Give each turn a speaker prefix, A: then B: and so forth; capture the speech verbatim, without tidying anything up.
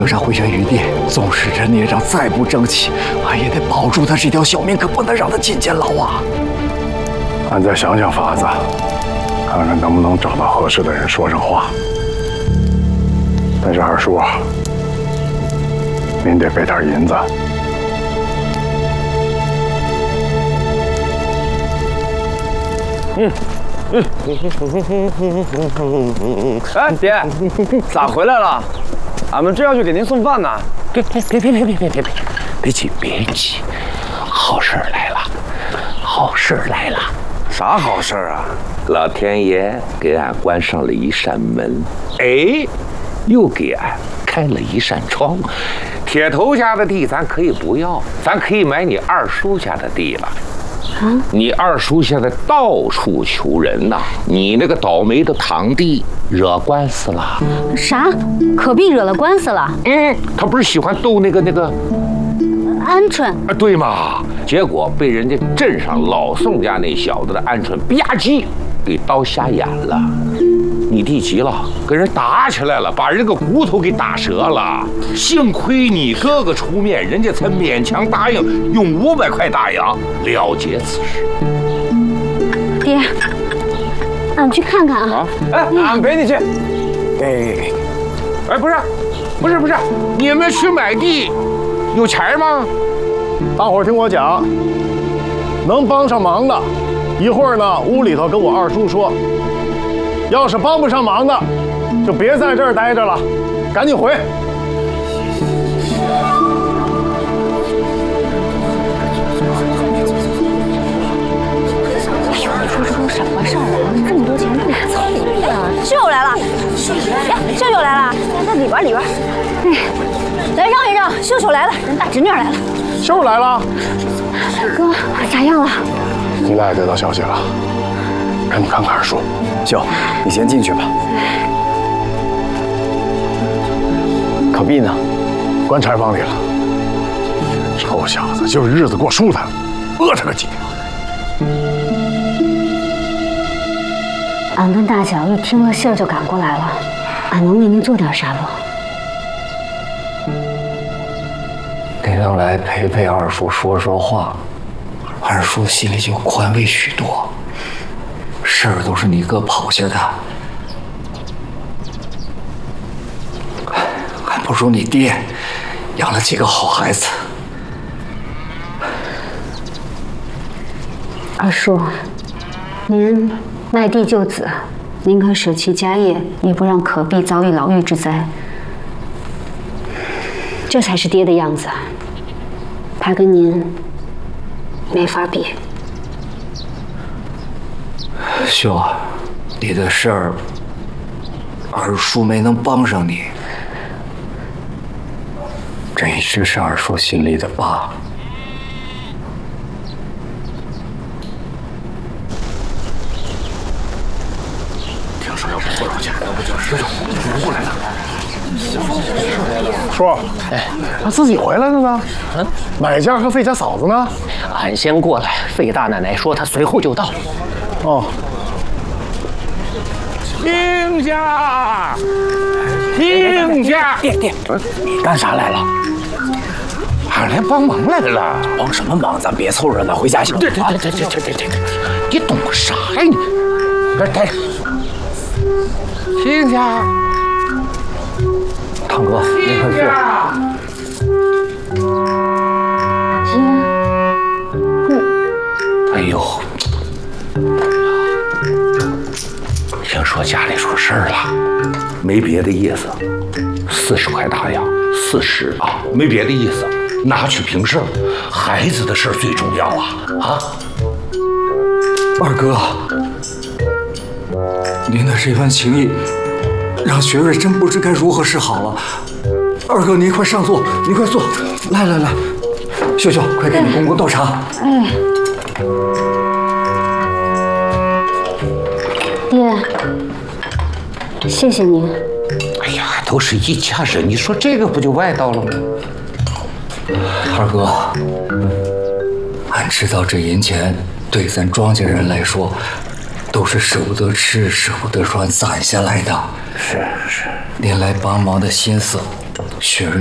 A: 留下回旋余地，纵使这孽障再不争气，俺也得保住他这条小命，可不能让他进监牢啊！
B: 俺再想想法子，看看能不能找到合适的人说上话。但是二叔啊，您得备点银子。
C: 嗯。 嗯，哎，爹，咋回来了？俺们正要去给您送饭呢。
D: 别别别别别别别别别别急别急，好事来了，好事来了！
C: 啥好事啊？
D: 老天爷给俺关上了一扇门，哎，又给俺开了一扇窗。铁头家的地咱可以不要，咱可以买你二叔家的地了。 你二叔现在到处求人呐、啊！你那个倒霉的堂弟惹官司了。
E: 啥？可碧惹了官司了？
D: 嗯，他不是喜欢逗那个那个
E: 鹌鹑
D: 啊？对嘛？结果被人家镇上老宋家那小子的鹌鹑吧唧给刀瞎眼了。你弟急了，跟人打起来了，把人个骨头给打折了。幸亏你哥哥出面，人家才勉强答应用五百块大洋了结此事。
E: 爹，俺去看看啊！
C: 啊，哎，俺陪你去。
D: 哎，哎，不是，不是，不是，你们去买地有钱吗？
B: 大伙儿听我讲，能帮上忙的，一会儿呢屋里头跟我二叔说。 要是帮不上忙的，就别在这儿待着了，赶紧回。
E: 哎呦，你说这都什么事儿啊？这么多钱不拿凑呀！舅舅来了，哎，舅舅来了，在里边里边。哎，来让一让，秀秀来了，人大侄女来了。
B: 秀秀来了，
E: 哥咋样了？
B: 你俩也得到消息了，赶紧看看二叔。
A: 秀，你先进去吧。可碧呢？
B: 关柴房里了。臭小子，就是日子过舒坦，饿着个急。
E: 俺跟大脚一听了信儿就赶过来了，俺能为您做点啥不？
A: 你能来陪陪二叔说说话，二叔心里就宽慰许多。 事儿都是你哥跑下的，还不如你爹养了几个好孩子。
E: 二叔，您卖地救子，宁可舍弃家业，也不让可碧遭遇牢狱之灾。这才是爹的样子，他跟您没法比。
A: 秀儿，你的事儿，二叔没能帮上你，这一直是二叔心里的疤。
D: 听说要不过去，要不就是不过来了。
B: 叔，哎，他自己回来了呢？嗯，买家和费家嫂子呢？
D: 俺先过来，费大奶奶说她随后就到。
B: 哦。
D: 听家，听家，爹爹，你干啥来了？俺来帮忙来了。
A: 帮什么忙？咱别凑热闹，回家去。
D: 对对对对对对对对，你懂啥呀你？来来，听家，
A: 堂哥，您快坐。
E: 爹，
D: 哎呦。 听说家里出事儿了，没别的意思，四十块大洋，四十啊，没别的意思，拿去平事儿，孩子的事儿最重要啊啊！
A: 二哥，您的这番情谊，让学瑞真不知该如何是好了。二哥，您快上座，您快坐，来来来，秀秀，快给你公公倒茶。
E: 哎。 爹，谢谢您。
D: 哎呀，都是一家人，你说这个不就外道了吗？
A: 二哥，俺知道这银钱对咱庄稼人来说，都是舍不得吃、舍不得穿攒下来的。
D: 是是，
A: 您来帮忙的心思， 雪瑞。